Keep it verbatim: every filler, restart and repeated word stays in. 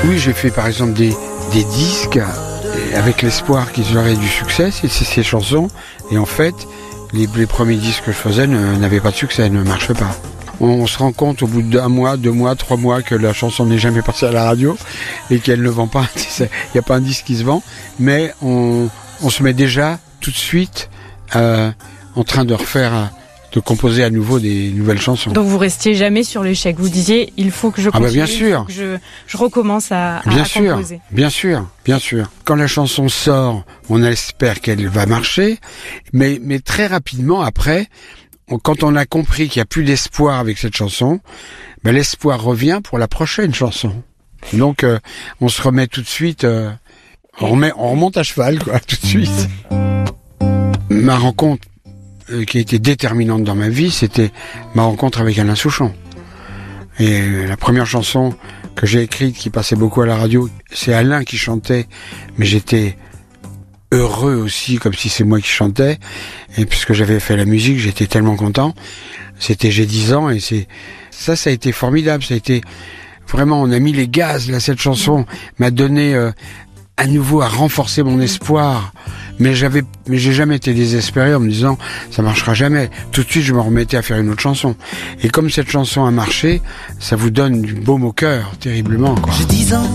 Oui, j'ai fait par exemple des, des disques avec l'espoir qu'ils auraient du succès, c'est ces chansons. Et en fait, les, les premiers disques que je faisais ne, n'avaient pas de succès, ne marchaient pas. On, on se rend compte au bout d'un mois, deux mois, trois mois que la chanson n'est jamais passée à la radio et qu'elle ne vend pas. Il n'y a pas un disque qui se vend, mais on, on se met déjà tout de suite euh, en train de refaire, de composer à nouveau des nouvelles chansons. Donc vous restiez jamais sur l'échec. Vous disiez, il faut que je continue, ah bah bien sûr. il faut que je, je recommence à, à, bien à sûr, composer. Bien sûr, bien sûr. Quand la chanson sort, on espère qu'elle va marcher, mais, mais très rapidement après, on, quand on a compris qu'il n'y a plus d'espoir avec cette chanson, ben l'espoir revient pour la prochaine chanson. Donc euh, on se remet tout de suite, euh, on, remet, on remonte à cheval, quoi, tout de suite. Ma rencontre euh, qui a été déterminante dans ma vie, c'était ma rencontre avec Alain Souchon. Et euh, la première chanson que j'ai écrite, qui passait beaucoup à la radio, c'est Alain qui chantait, mais j'étais heureux aussi, comme si c'est moi qui chantais. Et puisque j'avais fait la musique, j'étais tellement content. C'était j'ai dix ans et c'est ça, ça a été formidable. Ça a été vraiment, on a mis les gaz là. Cette chanson m'a donné euh, à nouveau à renforcer mon espoir. Mais j'avais, mais j'ai jamais été désespéré en me disant ça marchera jamais. Tout de suite, je me remettais à faire une autre chanson. Et comme cette chanson a marché, ça vous donne du baume au cœur, terriblement, quoi. J'ai dix ans,